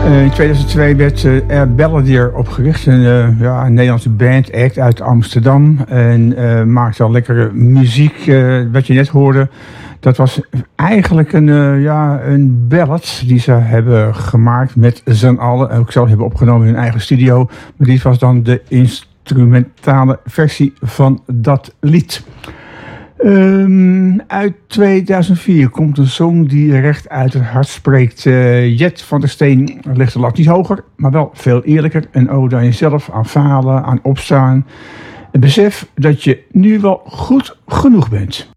In 2002 werd Air Balladeer opgericht, een Nederlandse bandact uit Amsterdam. En maakte al lekkere muziek. Wat je net hoorde, dat was eigenlijk een ballad die ze hebben gemaakt met z'n allen. Ook zelf hebben opgenomen in hun eigen studio. Maar dit was dan de instrumentale versie van dat lied. Uit 2004 komt een song die recht uit het hart spreekt. Jet van der Steen legt de lat niet hoger, maar wel veel eerlijker. Een ode aan jezelf, aan falen, aan opstaan. En besef dat je nu wel goed genoeg bent.